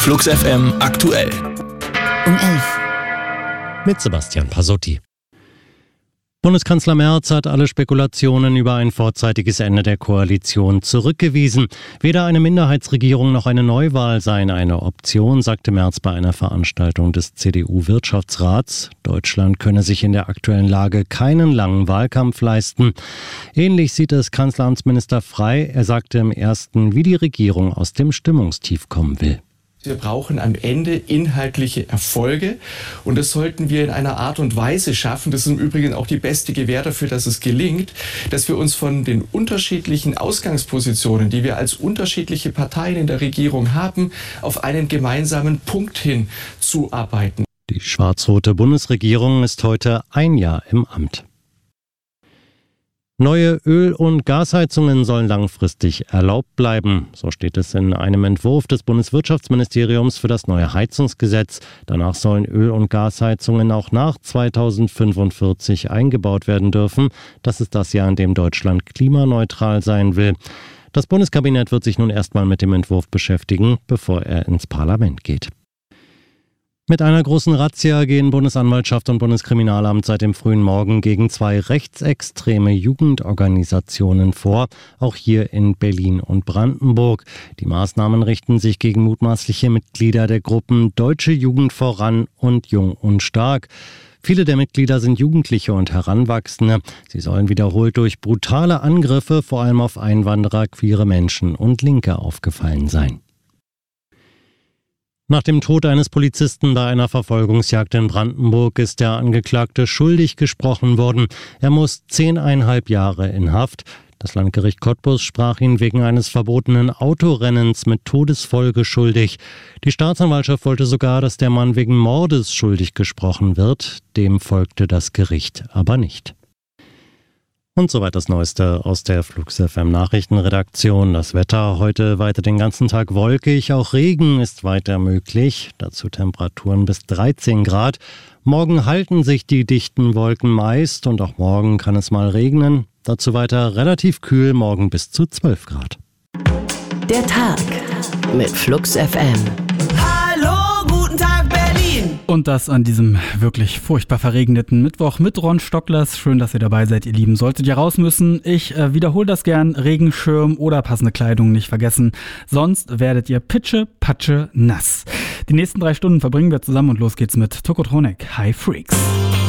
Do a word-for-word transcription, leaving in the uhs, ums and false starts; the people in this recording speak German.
Flux F M aktuell. Um elf. Mit Sebastian Pasotti. Bundeskanzler Merz hat alle Spekulationen über ein vorzeitiges Ende der Koalition zurückgewiesen. Weder eine Minderheitsregierung noch eine Neuwahl seien eine Option, sagte Merz bei einer Veranstaltung des C D U-Wirtschaftsrats. Deutschland könne sich in der aktuellen Lage keinen langen Wahlkampf leisten. Ähnlich sieht es Kanzleramtsminister Frey. Er sagte im ersten, wie die Regierung aus dem Stimmungstief kommen will. Wir brauchen am Ende inhaltliche Erfolge und das sollten wir in einer Art und Weise schaffen, das ist im Übrigen auch die beste Gewähr dafür, dass es gelingt, dass wir uns von den unterschiedlichen Ausgangspositionen, die wir als unterschiedliche Parteien in der Regierung haben, auf einen gemeinsamen Punkt hin zuarbeiten. Die schwarz-rote Bundesregierung ist heute ein Jahr im Amt. Neue Öl- und Gasheizungen sollen langfristig erlaubt bleiben. So steht es in einem Entwurf des Bundeswirtschaftsministeriums für das neue Heizungsgesetz. Danach sollen Öl- und Gasheizungen auch nach zweitausendfünfundvierzig eingebaut werden dürfen. Das ist das Jahr, in dem Deutschland klimaneutral sein will. Das Bundeskabinett wird sich nun erstmal mit dem Entwurf beschäftigen, bevor er ins Parlament geht. Mit einer großen Razzia gehen Bundesanwaltschaft und Bundeskriminalamt seit dem frühen Morgen gegen zwei rechtsextreme Jugendorganisationen vor, auch hier in Berlin und Brandenburg. Die Maßnahmen richten sich gegen mutmaßliche Mitglieder der Gruppen Deutsche Jugend voran und Jung und Stark. Viele der Mitglieder sind Jugendliche und Heranwachsende. Sie sollen wiederholt durch brutale Angriffe vor allem auf Einwanderer, queere Menschen und Linke aufgefallen sein. Nach dem Tod eines Polizisten bei einer Verfolgungsjagd in Brandenburg ist der Angeklagte schuldig gesprochen worden. Er muss zehneinhalb Jahre in Haft. Das Landgericht Cottbus sprach ihn wegen eines verbotenen Autorennens mit Todesfolge schuldig. Die Staatsanwaltschaft wollte sogar, dass der Mann wegen Mordes schuldig gesprochen wird. Dem folgte das Gericht aber nicht. Und soweit das Neueste aus der Flux F M Nachrichtenredaktion. Das Wetter heute weiter den ganzen Tag wolkig, auch Regen ist weiter möglich. Dazu Temperaturen bis dreizehn Grad. Morgen halten sich die dichten Wolken meist und auch morgen kann es mal regnen. Dazu weiter relativ kühl, morgen bis zu zwölf Grad. Der Tag mit Flux F M. Hallo, guten Tag Berlin! Und das an diesem wirklich furchtbar verregneten Mittwoch mit Ron Stocklers. Schön, dass ihr dabei seid, ihr Lieben. Solltet ihr raus müssen, ich äh, wiederhole das gern, Regenschirm oder passende Kleidung nicht vergessen. Sonst werdet ihr pitsche, patsche, nass. Die nächsten drei Stunden verbringen wir zusammen und los geht's mit Tokotronic. Hi Freaks.